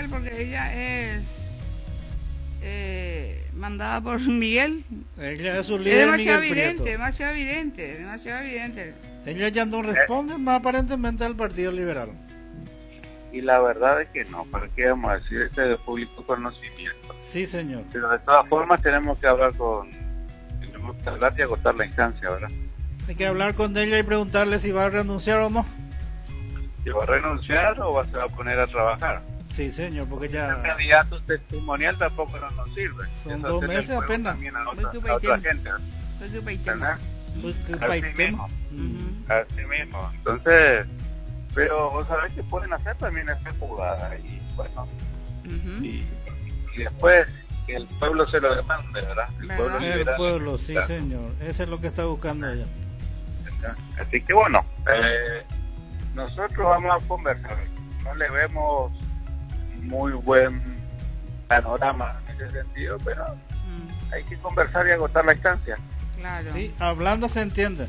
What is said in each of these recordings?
Miguel, porque ella es mandada por Miguel. Ella es su líder. Es demasiado Miguel evidente, Prieto. demasiado evidente. Ella ya no responde más aparentemente al Partido Liberal. Y la verdad es que no, ¿para qué vamos a decir? Este es de público conocimiento. Sí, señor. Pero de todas formas tenemos que hablar y agotar la instancia, ¿verdad? Hay que hablar con ella y preguntarle si va a renunciar o no. ¿Si va a renunciar o se va a poner a trabajar? Sí, señor, porque El ya candidato testimonial tampoco no nos sirve. son Eso 2 hacerle meses el juego apenas. también a otra gente, Soy su ¿verdad? Así mismo. Mm. Así mismo. Entonces, pero vos sabés que pueden hacer también esta jugada y bueno, y después que el pueblo se lo demande, ¿verdad? ¿Verdad? El liberal, pueblo, sí, ¿verdad? señor. Eso es lo que está buscando ella. Así que bueno, nosotros vamos a conversar. No le vemos muy buen panorama en ese sentido, pero hay que conversar y agotar la instancia. Claro. Sí, hablando se entiende.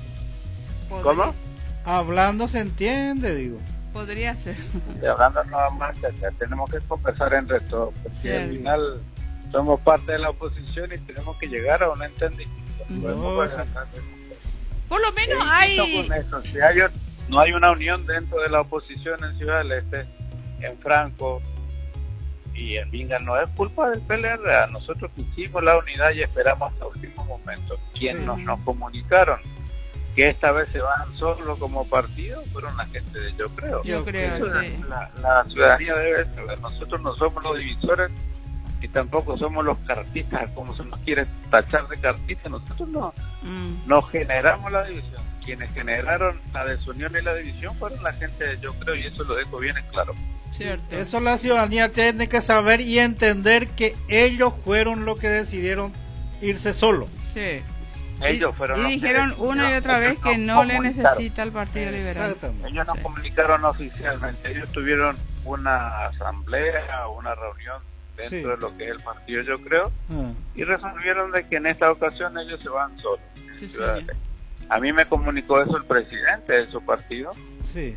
¿Cómo? Hablando se entiende, digo. Podría ser. Y hablando nada más, ya tenemos que conversar entre todos, porque Sí. al final somos parte de la oposición y tenemos que llegar a un entendimiento. No. Podemos adelantar eso. Por lo menos Insisto hay... con eso, si no hay una unión dentro de la oposición en Ciudad del Este, en Franco y en Vinga, no es culpa del PLR. Nosotros quisimos la unidad y esperamos hasta el último momento. Quienes nos comunicaron que esta vez se van solo como partido fueron la gente de Yo Creo. Yo creo, Eso sí. la ciudadanía debe saber. Nosotros no somos los divisores y tampoco somos los cartistas, como se nos quiere tachar de cartistas. Nosotros no generamos la división. Quienes generaron la desunión y la división fueron la gente de Yo Creo, y eso lo dejo bien en claro. Cierto. Eso la ciudadanía tiene que saber y entender, que ellos fueron los que decidieron irse solos. Sí. Ellos fueron y los que dijeron decidieron. una y otra vez Ellos que nos no le comunicaron. necesita el Partido Liberal. Exactamente. Ellos nos Sí. comunicaron oficialmente. Ellos tuvieron una asamblea, una reunión dentro Sí. de lo que es el partido Yo Creo, y resolvieron de que en esta ocasión ellos se van solos. Sí, Ciudad señor. del Este. A mí me comunicó eso el presidente de su partido, Sí,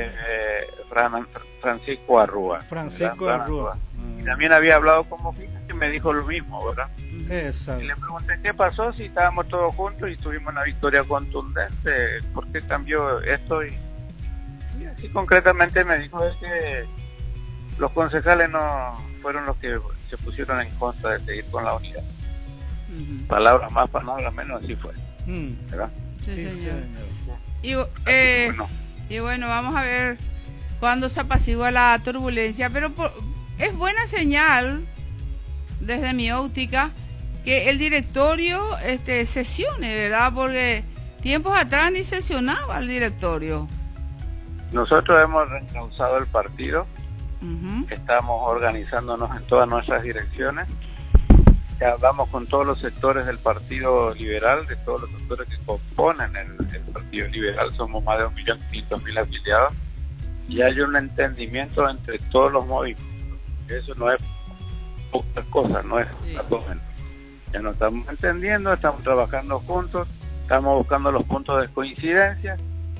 Francisco Arrúa. Francisco ¿verdad? Arrúa. Y también había hablado con Mojica, que me dijo lo mismo, ¿verdad? Y Exacto. le pregunté qué pasó si estábamos todos juntos y tuvimos una victoria contundente, ¿por qué cambió esto? Y así concretamente me dijo es que los concejales no fueron los que se pusieron en contra de seguir con la unidad. Palabras más, palabras menos, así fue, ¿verdad? Sí, Sí, señor. señor. Y bueno, vamos a ver cuándo se apacigua la turbulencia, pero es buena señal, desde mi óptica, que el directorio sesione, ¿verdad? Porque tiempos atrás ni sesionaba el directorio. Nosotros hemos reencauzado el partido, estamos organizándonos en todas nuestras direcciones, ya hablamos con todos los sectores del Partido Liberal, de todos los sectores que componen el Partido Liberal, somos más de 1.500.000 afiliados, y hay un entendimiento entre todos los movimientos. Eso no es poca cosa, no es abdomen. Ya nos estamos entendiendo, estamos trabajando juntos, estamos buscando los puntos de coincidencia,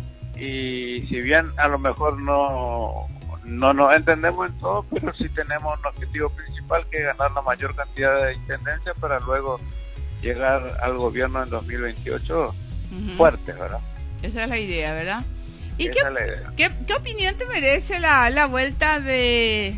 y si bien a lo mejor no nos entendemos en todo, pero sí tenemos un objetivo principal, que es ganar la mayor cantidad de intendencias para luego llegar al gobierno en 2028 fuertes, ¿verdad? Esa es la idea, ¿verdad? ¿Y Esa es la idea. qué opinión te merece la vuelta de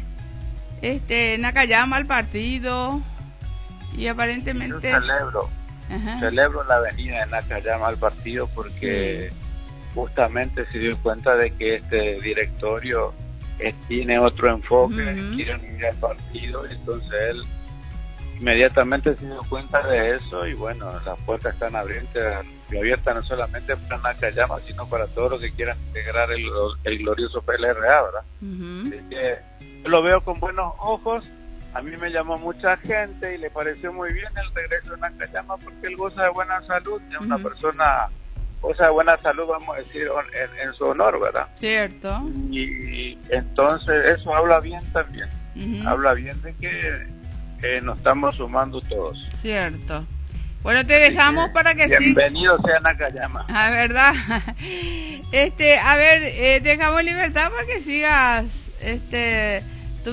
Nakayama al partido? Y aparentemente... Yo celebro la venida de Nakayama al partido, porque justamente se dio cuenta de que este directorio tiene otro enfoque, quiere unir al partido, entonces él inmediatamente se dio cuenta de eso, y bueno, las puertas están abiertas no solamente para Nakayama, sino para todos los que quieran integrar el glorioso PLRA, ¿verdad? Así que yo lo veo con buenos ojos. A mí me llamó mucha gente y le pareció muy bien el regreso de Nakayama, porque él goza de buena salud, es una persona goza de buena salud, vamos a decir, en su honor, ¿verdad? Cierto. Y entonces eso habla bien también, habla bien de que nos estamos sumando todos. Cierto. Bueno, te dejamos para que bienvenido sea Nakayama. Ah, ¿verdad? A ver, dejamos libertad para que sigas